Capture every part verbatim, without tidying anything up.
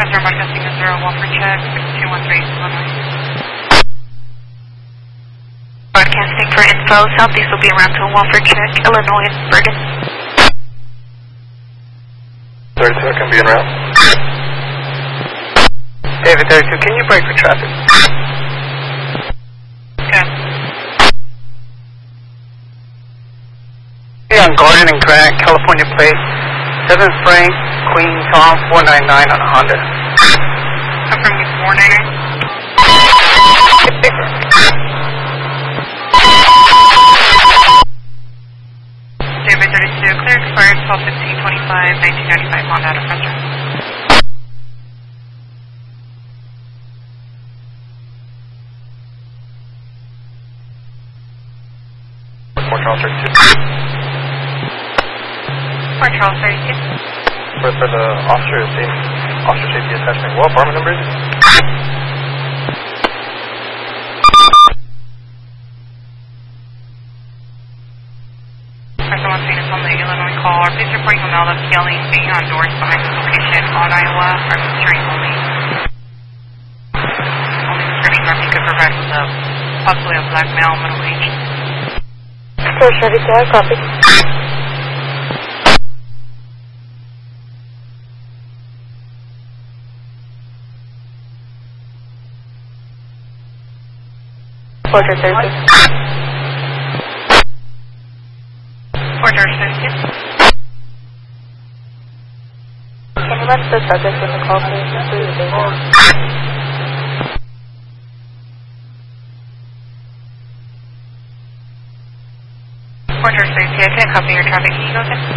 Roger, broadcasting a zero one for check, six two one three, Illinois. Broadcasting for info, Southeast will be around to one for check, Illinois, Bergen. thirty-two, can be en route. David thirty-two, can you brake for traffic? Good. Hey, on Garden and Grant, California plate, seven Frank, Queen Tom, four nine nine on a Honda. I'm from four nine nine. David thirty-two, clear expired twelve fifteen twenty-five, nineteen ninety-five, Honda out of Fresno. Fort Charles thirty-two. Fort Charles thirty-two. For, for the officer safety, officer safety attachment, what apartment number is it? Someone seen us on the Illinois call. Please report you know of yelling, being on doors behind this location on Iowa, or constraint only. Only description that you could provide was a possibly a black male, middle age. Four Chevy, do I copy? Four George thirty-two. Fort George thirty-two. Can you let the subject in the call, please? Just leave the data. Fort George thirty-two, I can't copy your traffic. Can you go ahead?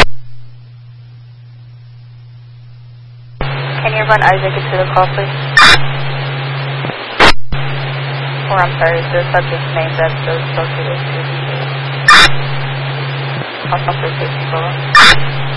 Can you run Isaac into the call, please? Or I'm sorry, the subject's name that's associated to the hospital safety program.